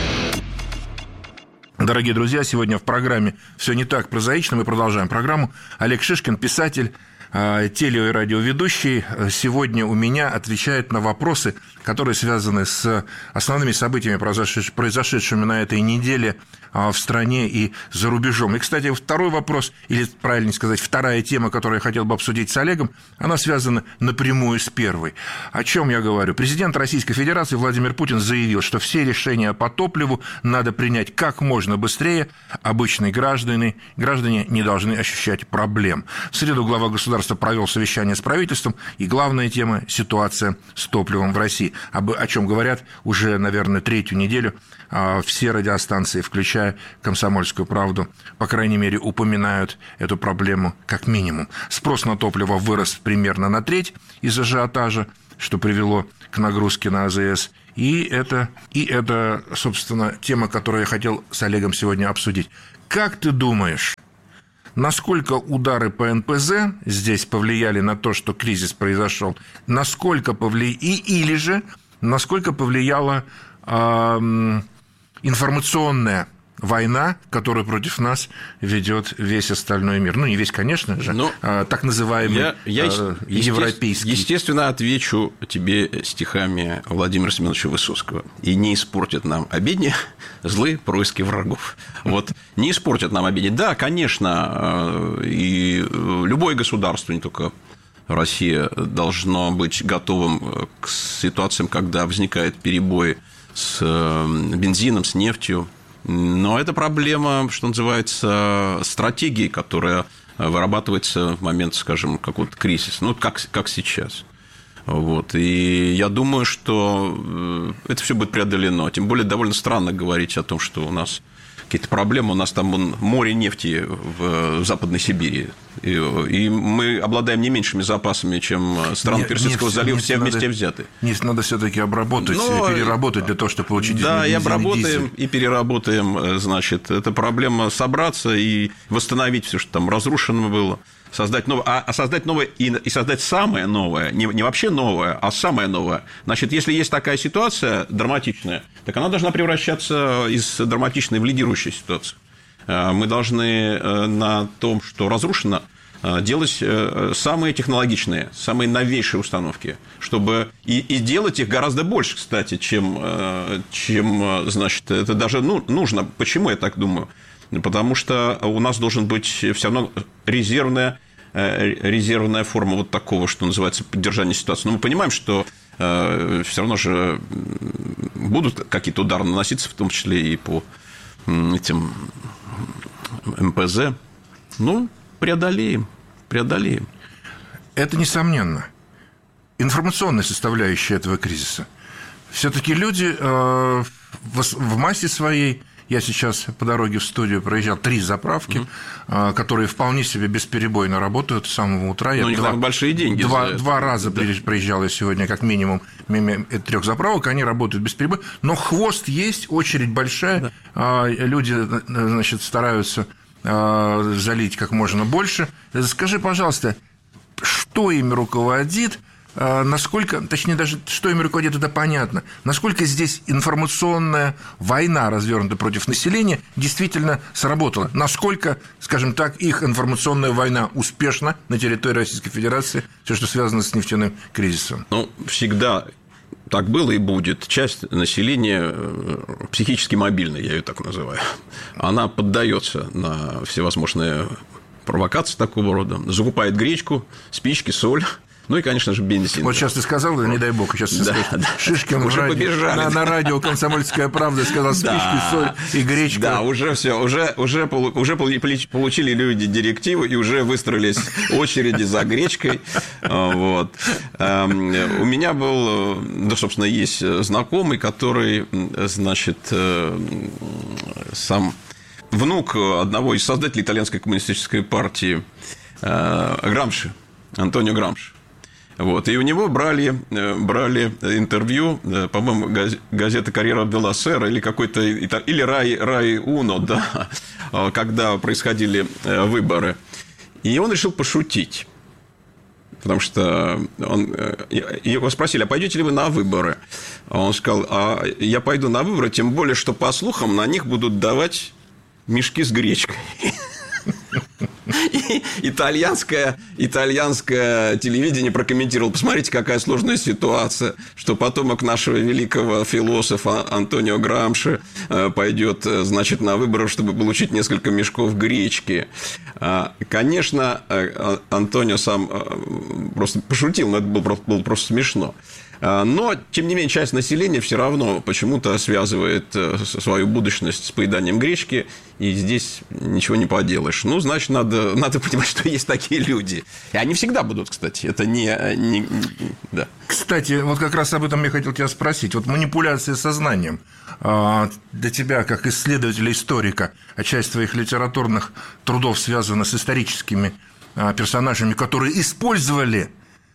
Дорогие друзья, сегодня в программе «Все не так прозаично» мы продолжаем программу. Олег Шишкин, писатель, теле- и радиоведущий, сегодня у меня отвечает на вопросы, которые связаны с основными событиями, произошедшими на этой неделе в стране и за рубежом. И, кстати, второй вопрос, или, правильнее сказать, вторая тема, которую я хотел бы обсудить с Олегом, она связана напрямую с первой. О чем я говорю? Президент Российской Федерации Владимир Путин заявил, что все решения по топливу надо принять как можно быстрее, обычные граждане, граждане не должны ощущать проблем. В среду глава государства провел совещание с правительством, и главная тема – ситуация с топливом в России, о чем говорят уже, наверное, третью неделю все радиостанции, включая «Комсомольскую правду», по крайней мере, упоминают эту проблему как минимум. Спрос на топливо вырос примерно на треть из ажиотажа, что привело к нагрузке на АЗС. И это, и это, собственно, тема, которую я хотел с Олегом сегодня обсудить. Как ты думаешь, насколько удары по эн пэ зэ здесь повлияли на то, что кризис произошел? Насколько повлияли, или же насколько повлияла э, информационная война, которую против нас ведет весь остальной мир? Ну, не весь, конечно же, но так называемый я, я, европейский. Естественно, отвечу тебе стихами Владимира Семеновича Высоцкого. И не испортят нам обедни злые происки врагов. Вот, не испортят нам обедни. Да, конечно, и любое государство, не только Россия, должно быть готовым к ситуациям, когда возникают перебои с бензином, с нефтью. Но это проблема, что называется, стратегии, которая вырабатывается в момент, скажем, какого-то кризиса, ну, как, как сейчас. Вот. И я думаю, что это все будет преодолено. Тем более, довольно странно говорить о том, что у нас какие-то проблемы. У нас там вон, море нефти в Западной Сибири. И, и мы обладаем не меньшими запасами, чем страны Персидского нефть, залива, нефть все вместе надо, взяты. Нефть надо все-таки обработать, Но, переработать для того, чтобы получить да, дизель. Да, и обработаем, и переработаем. Значит, это проблема собраться и восстановить все, что там разрушено было. Создать новое, а, а создать новое и, и создать самое новое, не, не вообще новое, а самое новое. Значит, если есть такая ситуация драматичная, так она должна превращаться из драматичной в лидирующую ситуацию. Мы должны на том, что разрушено, делать самые технологичные, самые новейшие установки, чтобы и, и делать их гораздо больше, кстати, чем, чем значит, это даже ну, нужно. Почему я так думаю? Потому что у нас должен быть все равно резервная, резервная форма вот такого, что называется, поддержания ситуации. Но мы понимаем, что все равно же будут какие-то удары наноситься, в том числе и по этим эм пэ зэ. Ну, преодолеем, преодолеем. Это несомненно. Информационная составляющая этого кризиса. Все-таки люди в массе своей. Я сейчас по дороге в студию проезжал три заправки, mm-hmm. которые вполне себе бесперебойно работают с самого утра. Ну, у них два, там большие деньги. Два, два раза да. проезжал я сегодня, как минимум, мимо трех заправок, они работают бесперебойно. Но хвост есть, очередь большая, да. Люди, значит, стараются залить как можно больше. Скажи, пожалуйста, что ими руководит? Насколько, точнее, даже что ими руководит, это понятно. Насколько здесь информационная война, развернутая против населения, действительно сработала? Насколько, скажем так, их информационная война успешна на территории Российской Федерации, все, что связано с нефтяным кризисом? Ну, всегда так было и будет. Часть населения психически мобильная, я ее так называю. Она поддается на всевозможные провокации такого рода, закупает гречку, спички, соль. Ну и, конечно же, бензин. Вот сейчас ты сказал, да, не дай бог, сейчас да, скажешь, да. Шишкин уже радио, на, на радио «Комсомольская правда» сказал спички, да. соль и гречка. Да, уже все, уже, уже, уже получили люди директивы и уже выстроились очереди за гречкой. Вот. У меня был, да, собственно, есть знакомый, который, значит, сам внук одного из создателей итальянской коммунистической партии Грамши, Антонио Грамши. Вот. И у него брали, брали интервью, по-моему, газета «Корьера делла Сера» или какой-то, или «Рай, Рай Уно», да, когда происходили выборы. И он решил пошутить. Потому что он, его спросили, а пойдете ли вы на выборы? Он сказал, а я пойду на выборы, тем более, что, по слухам, на них будут давать мешки с гречкой. итальянское, итальянское телевидение прокомментировало. Посмотрите, какая сложная ситуация, что потомок нашего великого философа Антонио Грамши пойдет, значит, на выборы, чтобы получить несколько мешков гречки. Конечно, Антонио сам просто пошутил, но это было, было просто смешно. Но, тем не менее, часть населения все равно почему-то связывает свою будущность с поеданием гречки, и здесь ничего не поделаешь. Ну, значит, надо, надо понимать, что есть такие люди. И они всегда будут, кстати. Это не... не да. Кстати, вот как раз об этом я хотел тебя спросить. Вот манипуляция сознанием для тебя, как исследователя, историка, а часть твоих литературных трудов связана с историческими персонажами, которые использовали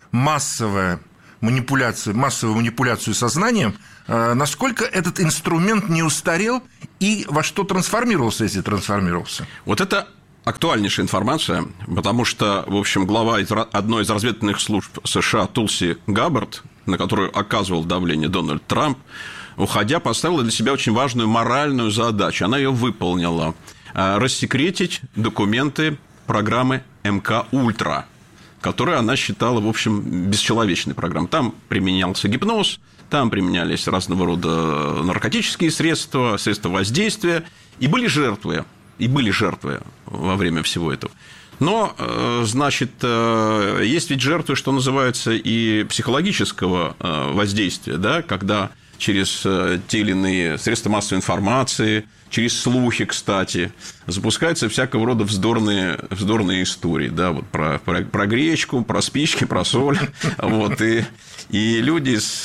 массовое манипуляцию, массовую манипуляцию сознанием, насколько этот инструмент не устарел и во что трансформировался, если трансформировался? Вот это актуальнейшая информация, потому что, в общем, глава одной из разведывательных служб США Тулси Габбард, на которую оказывал давление Дональд Трамп, уходя, поставила для себя очень важную моральную задачу. Она ее выполнила. Рассекретить документы программы эм ка Ультра, которую она считала, в общем, бесчеловечной программой. Там применялся гипноз, там применялись разного рода наркотические средства, средства воздействия, и были жертвы, и были жертвы во время всего этого. Но, значит, есть ведь жертвы, что называется, и психологического воздействия, да, когда через те или иные средства массовой информации, через слухи, кстати, запускаются всякого рода вздорные, вздорные истории, да, вот про, про, про гречку, про спички, про соль, вот, и, и люди с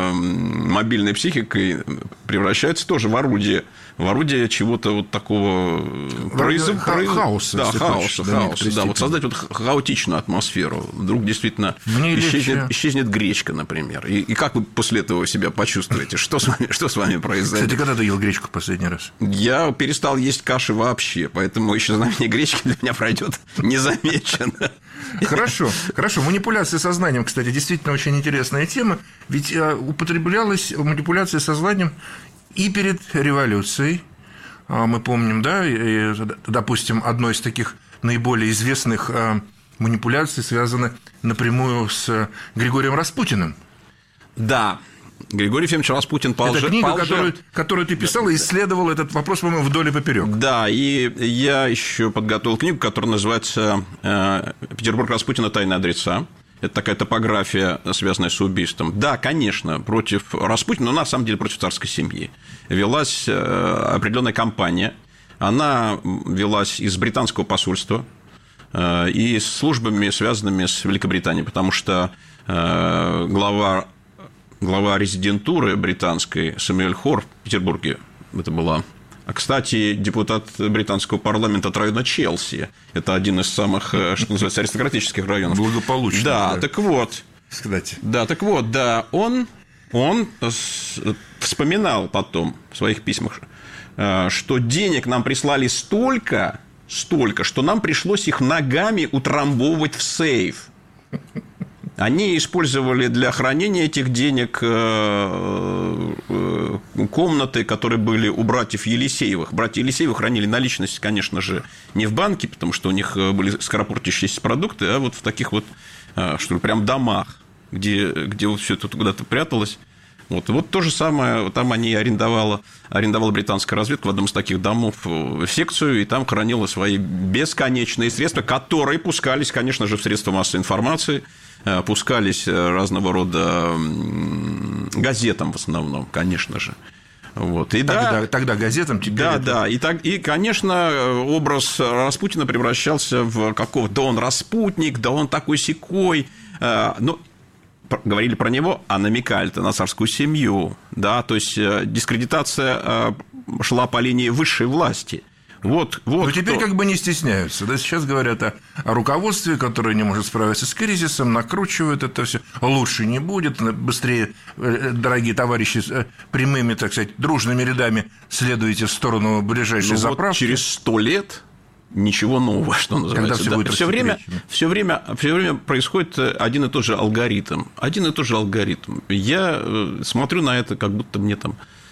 мобильной психикой превращаются тоже в орудие, в орудие чего-то вот такого произв... Ха- хаоса, да, хаоса, хочешь, хаоса, да, вот создать вот хаотичную атмосферу, вдруг действительно исчезнет, исчезнет гречка, например, и, и как вы после этого себя почувствуете, что с вами, что с вами произойдет? Кстати, когда ты ел гречку в последний раз? Я перестал есть каши вообще, поэтому исчезновение гречки для меня пройдет незамеченно. Хорошо, хорошо. Манипуляция сознанием, кстати, действительно очень интересная тема, ведь употреблялась манипуляция сознанием и перед революцией. Мы помним, да, и, допустим, одной из таких наиболее известных манипуляций связана напрямую с Григорием Распутиным. Да. Григорий Ефимович Распутин пал. Это книга, пал которую, которую ты писал и исследовал этот вопрос, по-моему, вдоль и поперек. Да, и я еще подготовил книгу, которая называется «Петербург Распутина. Тайны адреса». Это такая топография, связанная с убийством. Да, конечно, против Распутина, но на самом деле против царской семьи велась определенная кампания. Она велась из британского посольства и с службами, связанными с Великобританией, потому что глава глава резидентуры британской Сэмюэль Хорр в Петербурге, это была, а, кстати, депутат британского парламента от района Челси, это один из самых, что называется, аристократических районов. Благополучно. Да, да, так вот, кстати. Да, так вот, да, он, он вспоминал потом в своих письмах, что денег нам прислали столько, столько, что нам пришлось их ногами утрамбовывать в сейф. Они использовали для хранения этих денег комнаты, которые были у братьев Елисеевых. Братья Елисеевы хранили наличность, конечно же, не в банке, потому что у них были скоропортящиеся продукты, а вот в таких вот, что ли, прям домах, где, где вот все это куда-то пряталось. Вот, вот то же самое, там они арендовала, арендовала британская разведка в одном из таких домов секцию, и там хранила свои бесконечные средства, которые пускались, конечно же, в средства массовой информации, пускались разного рода газетам в основном, конечно же. Вот. И тогда, да, тогда газетам, теперь да, это... да, и, так, и, конечно, образ Распутина превращался в какого-то, да он распутник, да он такой-сякой, но говорили про него, а намекали-то на царскую семью, да, то есть дискредитация шла по линии высшей власти. Вот, вот. Но теперь кто... как бы не стесняются. Да? Сейчас говорят о, о руководстве, которое не может справиться с кризисом, накручивают это все. Лучше не будет, быстрее, дорогие товарищи, прямыми, так сказать, дружными рядами следуете в сторону ближайшей ну, заправки. Вот через сто лет ничего нового, что называется. Все, да. будет все, время, все, время, все время происходит один и тот же алгоритм. Один и тот же алгоритм. Я смотрю на это, как будто мне там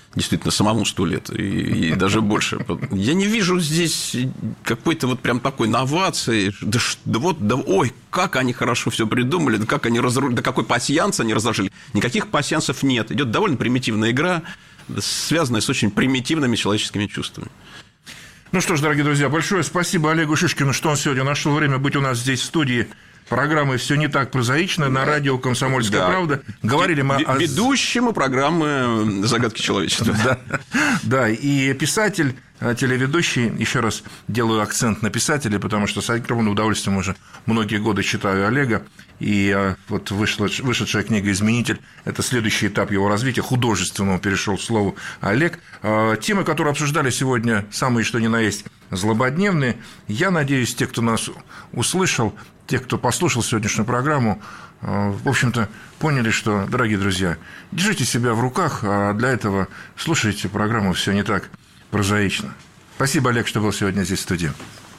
действительно самому сто лет и, и даже больше. Я не вижу здесь какой-то вот прям такой новации. Да, да вот, да, ой, как они хорошо все придумали, да как они разрушили, да какой пасьянс они разложили. Никаких пасьянсов нет. Идет довольно примитивная игра, связанная с очень примитивными человеческими чувствами. Ну что ж, дорогие друзья, большое спасибо Олегу Шишкину, что он сегодня нашел время быть у нас здесь в студии. Программы «Все не так прозаично» на радио «Комсомольская да. правда». Говорили мы о... Ведущему программы «Загадки человечества». Да, да, и писатель, телеведущий, еще раз делаю акцент на писателе, потому что с огромным удовольствием уже многие годы читаю Олега, и вот вышла, вышедшая книга «Изменитель» – это следующий этап его развития, художественного перешел к слову Олег. Темы, которые обсуждали сегодня, самые что ни на есть злободневные. Я надеюсь, те, кто нас услышал, те, кто послушал сегодняшнюю программу, в общем-то, поняли, что, дорогие друзья, держите себя в руках, а для этого слушайте программу «Все не так прозаично». Спасибо, Олег, что был сегодня здесь в студии.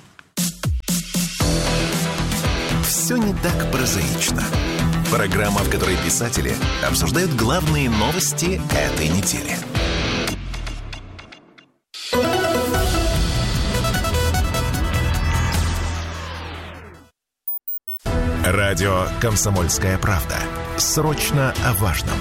«Все не так прозаично». Программа, в которой писатели обсуждают главные новости этой недели. Радио «Комсомольская правда». Срочно о важном.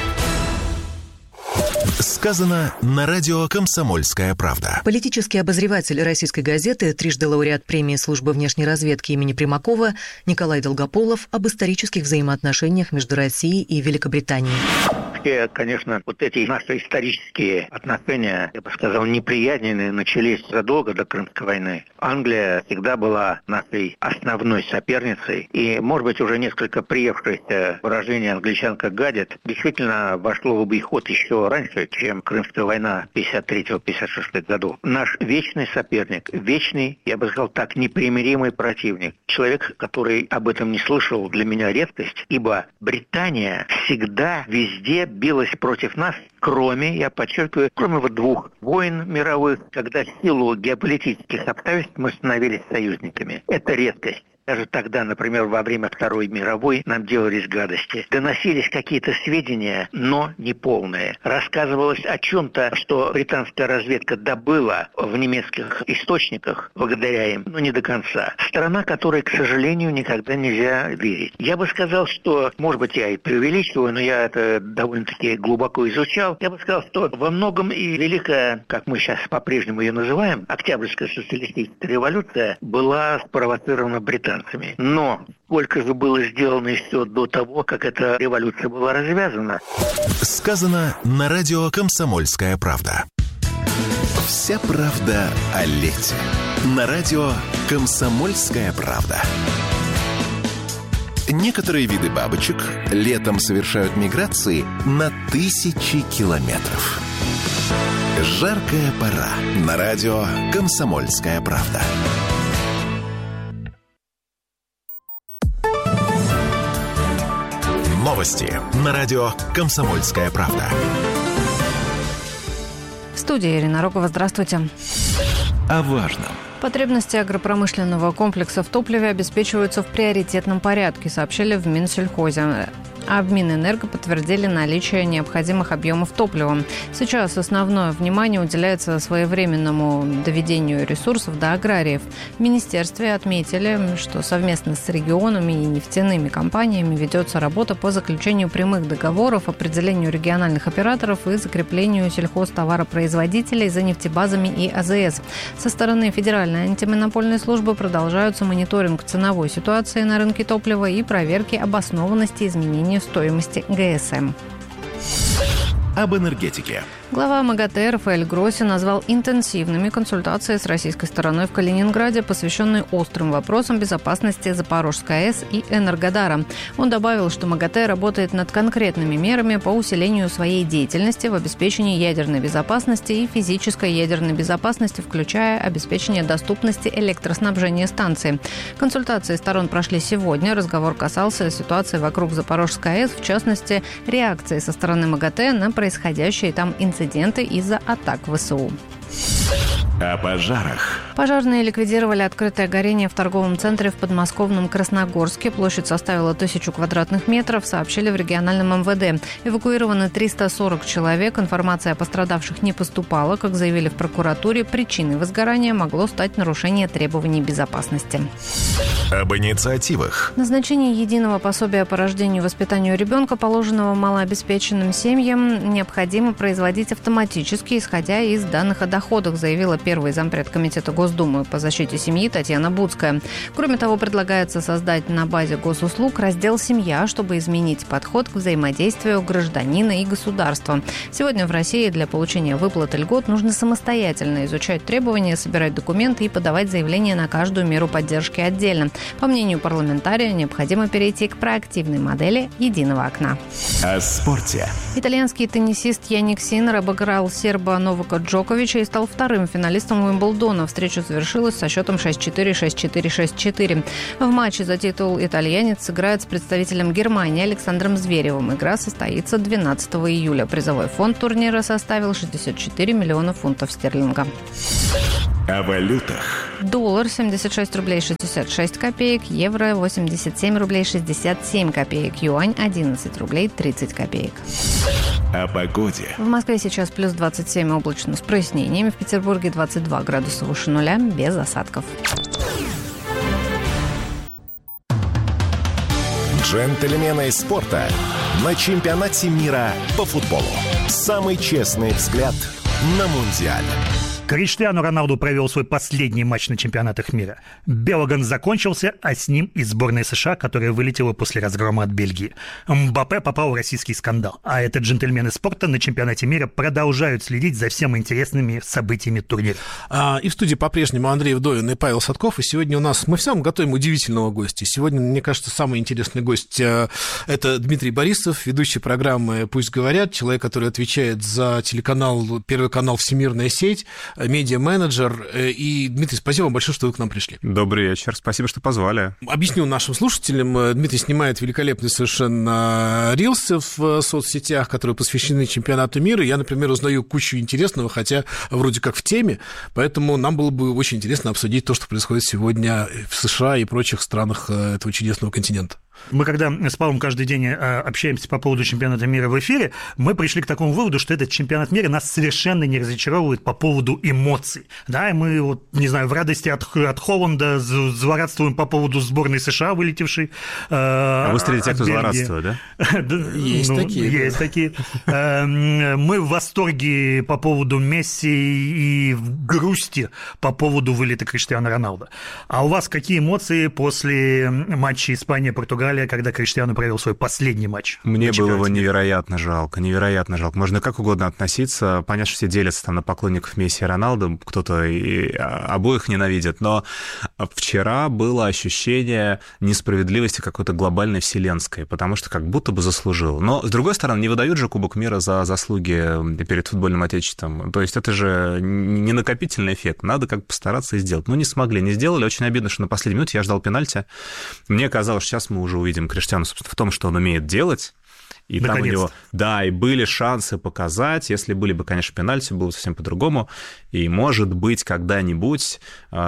Сказано на радио «Комсомольская правда». Политический обозреватель «Российской газеты», трижды лауреат премии службы внешней разведки имени Примакова Николай Долгополов об исторических взаимоотношениях между Россией и Великобританией. Все, конечно, вот эти наши исторические отношения, я бы сказал, неприязненные, начались задолго до Крымской войны. Англия всегда была нашей основной соперницей, и, может быть, уже несколько приевшееся выражение «англичанка гадит» действительно вошло в обиход еще раньше, чем Крымская война пятьдесят третьего — пятьдесят шестого годов. Наш вечный соперник, вечный, я бы сказал так, непримиримый противник. Человек, который об этом не слышал, для меня редкость, ибо Британия всегда, везде билась против нас, кроме, я подчеркиваю, кроме вот двух войн мировых, когда в силу геополитических обстоятельств мы становились союзниками. Это редкость. Даже тогда, например, во время Второй мировой нам делались гадости. Доносились какие-то сведения, но не полные. Рассказывалось о чем-то, что британская разведка добыла в немецких источниках, благодаря им, но не до конца. Страна, которой, к сожалению, никогда нельзя верить. Я бы сказал, что, может быть, я и преувеличиваю, но я это довольно-таки глубоко изучал. Я бы сказал, что во многом и великая, как мы сейчас по-прежнему ее называем, Октябрьская социалистическая революция была спровоцирована британцами. Но сколько же было сделано еще до того, как эта революция была развязана? Сказано на радио «Комсомольская правда». Вся правда о лете. На радио «Комсомольская правда». Некоторые виды бабочек летом совершают миграции на тысячи километров. Жаркая пора. На радио «Комсомольская правда». Новости на радио «Комсомольская правда». В студии Ирина Рогова. Здравствуйте. О важном. Потребности агропромышленного комплекса в топливе обеспечиваются в приоритетном порядке, сообщили в Минсельхозе. А в Минэнерго подтвердили наличие необходимых объемов топлива. Сейчас основное внимание уделяется своевременному доведению ресурсов до аграриев. В министерстве отметили, что совместно с регионами и нефтяными компаниями ведется работа по заключению прямых договоров, определению региональных операторов и закреплению сельхозтоваропроизводителей за нефтебазами и А Зэ Эс. Со стороны Федеральной антимонопольной службы продолжаются мониторинг ценовой ситуации на рынке топлива и проверки обоснованности изменения стоимости Гэ Эс Эм. Об энергетике. Глава МАГАТЭ Рафаэль Гросси назвал интенсивными консультации с российской стороной в Калининграде, посвященные острым вопросам безопасности Запорожской АЭС и Энергодара. Он добавил, что МАГАТЭ работает над конкретными мерами по усилению своей деятельности в обеспечении ядерной безопасности и физической ядерной безопасности, включая обеспечение доступности электроснабжения станции. Консультации сторон прошли сегодня. Разговор касался ситуации вокруг Запорожской АЭС, в частности, реакции со стороны МАГАТЭ на происходящие там инциденты инциденты из-за атак вэ эс у. О пожарах. Пожарные ликвидировали открытое горение в торговом центре в подмосковном Красногорске. Площадь составила тысячу квадратных метров, сообщили в региональном эм вэ дэ. Эвакуированы триста сорок человек. Информация о пострадавших не поступала. Как заявили в прокуратуре, причиной возгорания могло стать нарушение требований безопасности. Об инициативах. Назначение единого пособия по рождению и воспитанию ребенка, положенного малообеспеченным семьям, необходимо производить автоматически, исходя из данных о доходах, заявила первый зампред Комитета Госдумы по защите семьи Татьяна Буцкая. Кроме того, предлагается создать на базе госуслуг раздел «Семья», чтобы изменить подход к взаимодействию гражданина и государства. Сегодня в России для получения выплаты льгот нужно самостоятельно изучать требования, собирать документы и подавать заявления на каждую меру поддержки отдельно. По мнению парламентария, необходимо перейти к проактивной модели единого окна. О спорте. Итальянский теннисист Яник Синнер обыграл серба Новака Джоковича и стал вторым финалистом Уимблдона. Встреча завершилась со счетом шесть четыре, шесть четыре, шесть четыре. В матче за титул итальянец сыграет с представителем Германии Александром Зверевым. Игра состоится двенадцатого июля. Призовой фонд турнира составил шестьдесят четыре миллиона фунтов стерлинга. О валютах. Доллар семьдесят шесть рублей шестьдесят шесть копеек, евро восемьдесят семь рублей шестьдесят семь копеек, юань одиннадцать рублей тридцать копеек. О погоде. В Москве сейчас плюс двадцать семь, облачно с прояснениями. В Петербурге двадцать два градуса выше нуля, без осадков. Джентльмены спорта на чемпионате мира по футболу. Самый честный взгляд на Мундиаль. Криштиану Роналду провел свой последний матч на чемпионатах мира. Белоган закончился, а с ним и сборная США, которая вылетела после разгрома от Бельгии. Мбаппе попал в российский скандал. А это джентльмены спорта на чемпионате мира продолжают следить за всеми интересными событиями турнира. А, и в студии по-прежнему Андрей Вдовин и Павел Садков. И сегодня у нас мы всем готовим удивительного гостя. Сегодня, мне кажется, самый интересный гость – это Дмитрий Борисов, ведущий программы «Пусть говорят», человек, который отвечает за телеканал, Первый канал «Всемирная сеть», медиа-менеджер. И, Дмитрий, спасибо вам большое, что вы к нам пришли. Добрый вечер, спасибо, что позвали. Объясню нашим слушателям. Дмитрий снимает великолепные совершенно рилсы в соцсетях, которые посвящены чемпионату мира. Я, например, узнаю кучу интересного, хотя вроде как в теме, поэтому нам было бы очень интересно обсудить то, что происходит сегодня в США и прочих странах этого чудесного континента. Мы когда с Павлом каждый день общаемся по поводу чемпионата мира в эфире, мы пришли к такому выводу, что этот чемпионат мира нас совершенно не разочаровывает по поводу эмоций. Да, и мы, вот, не знаю, в радости от, от Холланда злорадствуем по поводу сборной США, вылетевшей э, А вы встретите, кто злорадствует, да? Есть такие. Есть такие. Мы в восторге по поводу Месси и в грусти по поводу вылета Криштиану Роналду. А у вас какие эмоции после матча Испания-Португалия, когда Криштиану провел свой последний матч? Мне было его невероятно жалко, невероятно жалко. Можно как угодно относиться. Понятно, что все делятся там на поклонников Месси и Роналду, кто-то и обоих ненавидит, но вчера было ощущение несправедливости какой-то глобальной вселенской, потому что как будто бы заслужил. Но, с другой стороны, не выдают же Кубок мира за заслуги перед футбольным отечеством. То есть это же не накопительный эффект. Надо как бы постараться и сделать. Ну, не смогли, не сделали. Очень обидно, что на последней минуте я ждал пенальти. Мне казалось, что сейчас мы уже увидим Криштиану, собственно, в том, что он умеет делать. И там у него, да, и были шансы показать. Если были бы, конечно, пенальти, было бы совсем по-другому. И, может быть, когда-нибудь,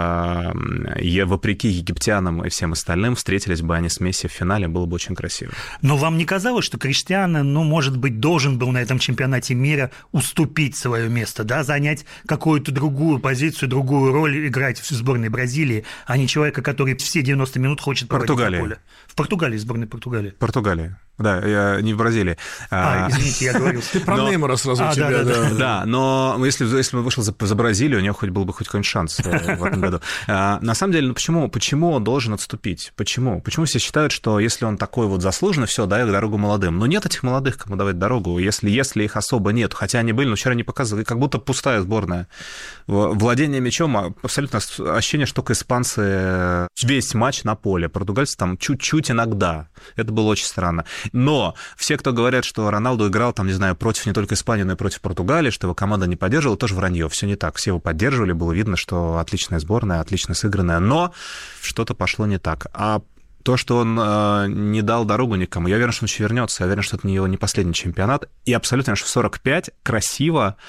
э, вопреки египтянам и всем остальным, встретились бы они с Месси в финале, было бы очень красиво. Но вам не казалось, что Криштиану, ну, может быть, должен был на этом чемпионате мира уступить свое место, да, занять какую-то другую позицию, другую роль, играть в сборной Бразилии, а не человека, который все девяносто минут хочет проводить на поле? В Португалии, сборной Португалии. Португалия. Да, я не в Бразилии. А, извините, я говорил. Ты про Неймара сразу у тебя. Да, но если бы вышел за Бразилию, у него хоть был бы хоть какой-нибудь шанс в этом году. На самом деле, ну почему, почему он должен отступить? Почему? Почему все считают, что если он такой вот заслуженный, все, дай дорогу молодым? Но нет этих молодых, кому давать дорогу, если, если их особо нет. Хотя они были, но вчера не показывали, как будто пустая сборная. Владение мячом, абсолютно ощущение, что только испанцы весь матч на поле, португальцы там чуть-чуть иногда. Это было очень странно. Но все, кто говорят, что Роналду играл, там, не знаю, против не только Испании, но и против Португалии, что его команда не поддерживала, тоже вранье. Все не так. Все его поддерживали, было видно, что отличная сборная, отлично сыгранная, но что-то пошло не так. А то, что он э, не дал дорогу никому, я уверен, что он еще вернется, я уверен, что это не его не последний чемпионат, и абсолютно, что в сорок пять красиво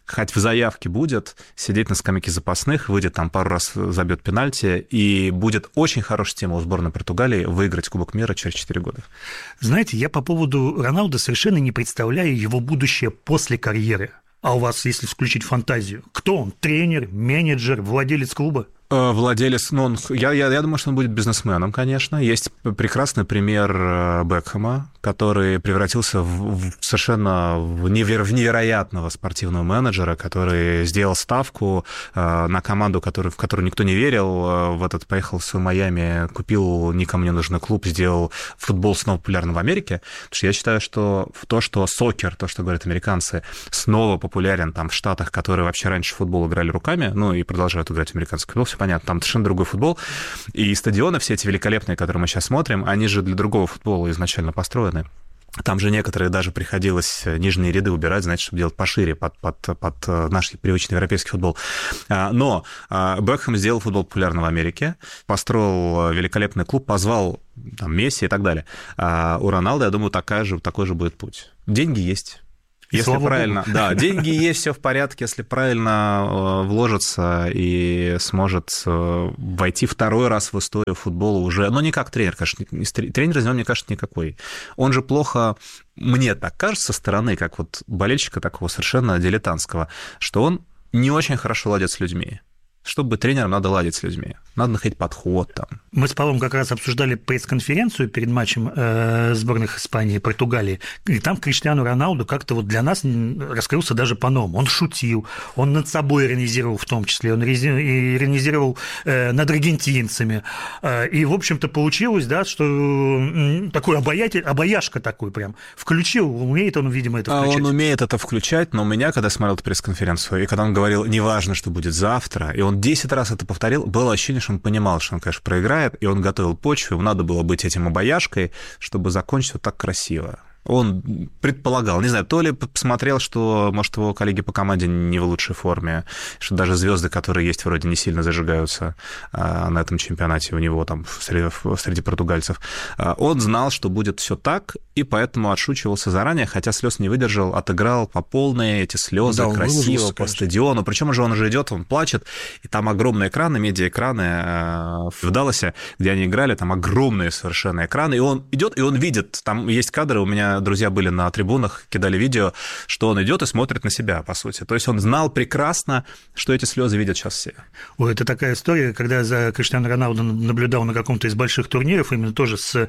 хоть в заявке будет, сидеть на скамейке запасных, выйдет там пару раз, забьет пенальти, и будет очень хороший стимул сборной Португалии выиграть Кубок мира через четыре года. Знаете, я по поводу Роналду совершенно не представляю его будущее после карьеры. А у вас, если включить фантазию, кто он? Тренер, менеджер, владелец клуба? Владелец, ну, он, я, я, я думаю, что он будет бизнесменом, конечно. Есть прекрасный пример Бекхэма, который превратился в, в совершенно в, невер, в невероятного спортивного менеджера, который сделал ставку э, на команду, который, в которую никто не верил. Э, в этот поехал в Майами, купил никому не нужный клуб, сделал футбол снова популярным в Америке. Потому что я считаю, что то, что сокер, то, что говорят американцы, снова популярен там в Штатах, которые вообще раньше в футбол играли руками, ну и продолжают играть в американский футбол, все понятно, там совершенно другой футбол. И стадионы все эти великолепные, которые мы сейчас смотрим, они же для другого футбола изначально построены. Там же некоторые даже приходилось нижние ряды убирать, знаете, чтобы делать пошире под, под, под наш привычный европейский футбол. Но Бекхэм сделал футбол популярным в Америке, построил великолепный клуб, позвал там, Месси и так далее. А у Роналду, я думаю, такая же, такой же будет путь. Деньги есть. Если Слава правильно, Богу. Да, деньги есть, все в порядке, если правильно вложится и сможет войти второй раз в историю футбола уже, но не как тренер, конечно, тренер из него, мне кажется, никакой. Он же плохо, мне так кажется, со стороны, как вот болельщика такого совершенно дилетантского, что он не очень хорошо ладит с людьми. Чтобы быть тренером, надо ладить с людьми. Надо находить подход там. Мы с Павлом как раз обсуждали пресс-конференцию перед матчем э, сборных Испании и Португалии, и там Криштиану Роналду как-то вот для нас раскрылся даже по-новому. Он шутил, он над собой иронизировал в том числе, он иронизировал э, над аргентинцами. Э, и, в общем-то, получилось, да, что э, такой обаятель, обаяшка такой прям включил, умеет он, видимо, это включать. Он умеет это включать, но у меня, когда смотрел эту пресс-конференцию, и когда он говорил, неважно, что будет завтра, и он десять раз это повторил, было ощущение, что он понимал, что он, конечно, проиграет, и он готовил почву, ему надо было быть этим обаяшкой, чтобы закончить вот так красиво. Он предполагал, не знаю, то ли посмотрел, что, может, его коллеги по команде не в лучшей форме, что даже звезды, которые есть, вроде не сильно зажигаются а, на этом чемпионате у него там среди, среди португальцев. А, он знал, что будет все так, и поэтому отшучивался заранее, хотя слез не выдержал, отыграл по полной эти слезы, да, красиво, по стадиону. Причем уже он уже идет, он плачет, и там огромные экраны, медиаэкраны а, в Далласе, где они играли, там огромные совершенно экраны, и он идет, и он видит, там есть кадры, у меня друзья были на трибунах, кидали видео, что он идет и смотрит на себя, по сути. То есть он знал прекрасно, что эти слезы видят сейчас все. Ой, это такая история, когда я за Криштиану Роналду наблюдал на каком-то из больших турниров, именно тоже с,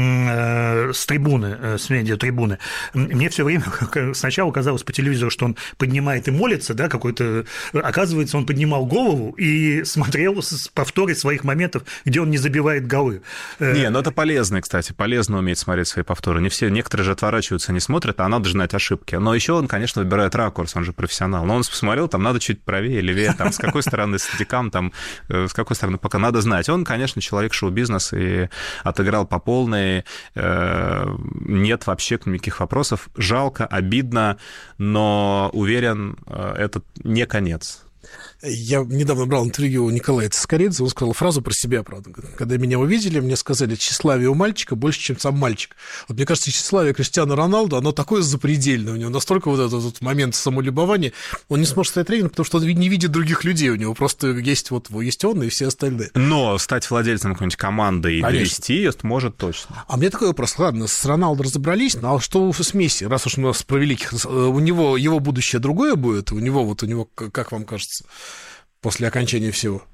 с трибуны, с медиа-трибуны. Мне все время сначала казалось по телевизору, что он поднимает и молится, да, какой-то... Оказывается, он поднимал голову и смотрел повторы своих моментов, где он не забивает голы. Не, ну это полезно, кстати, полезно уметь смотреть свои повторы. Не все, некоторые же отворачиваются, не смотрят, а надо же знать ошибки. Но еще он, конечно, выбирает ракурс, он же профессионал. Но он посмотрел, там надо чуть правее, левее, там, с какой стороны стадикам, там, с какой стороны пока надо знать. Он, конечно, человек шоу-бизнес и отыграл по полной. Нет вообще никаких вопросов. Жалко, обидно, но уверен, это не конец. Я недавно брал интервью у Николая Цискоридзе, он сказал фразу про себя, правда. Когда меня увидели, мне сказали, тщеславие у мальчика больше, чем сам мальчик. Вот мне кажется, тщеславие Криштиану Роналду, оно такое запредельное. У него настолько вот этот вот момент самолюбования, он не сможет стать тренером, потому что он не видит других людей. У него просто есть вот есть он и все остальные. Но стать владельцем какой-нибудь команды и довести ее может точно. А мне такой вопрос. Ладно, с Роналдо разобрались, но а что с Месси? Раз уж у нас про великих, у него его будущее другое будет, у него вот у него, как вам кажется, после окончания всего?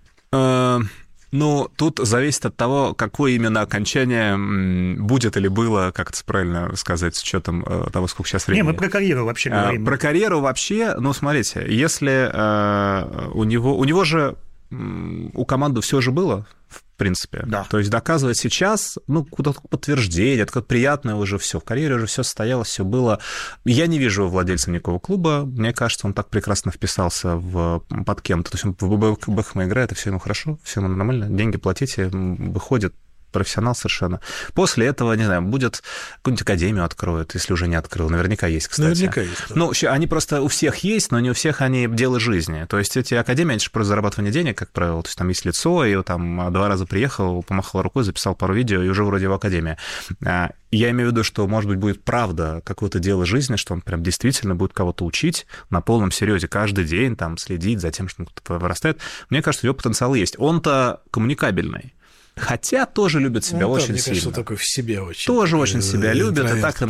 Ну, тут зависит от того, какое именно окончание будет или было, как это правильно сказать, с учетом того, сколько сейчас времени. Не, мы про карьеру вообще говорим. Про карьеру вообще, ну, смотрите, если у него, у него же, у команды все же было, в принципе. Да. То есть доказывать сейчас, ну, куда-то подтверждение, это как приятное уже все. В карьере уже все состоялось, все было. Я не вижу владельца никакого клуба. Мне кажется, он так прекрасно вписался в, под кем-то. То есть он в Бекхэма играет, и все ему хорошо, все ему нормально. Деньги платите, выходит. профессионал совершенно. После этого, не знаю, будет какую-нибудь академию откроют, если уже не открыл. Наверняка есть, кстати. Наверняка есть. Да. Ну, они просто у всех есть, но не у всех они дело жизни. То есть эти академии, они же про зарабатывание денег, как правило. То есть там есть лицо, и там два раза приехал, помахал рукой, записал пару видео, и уже вроде его академия. Я имею в виду, что, может быть, будет правда какое-то дело жизни, что он прям действительно будет кого-то учить на полном серьезе каждый день, там, следить за тем, что кто-то вырастает. Мне кажется, у него потенциал есть. Он-то коммуникабельный. Хотя тоже любит себя ну, очень да, мне сильно. Кажется, такой в себе очень. Тоже очень себя любит. И так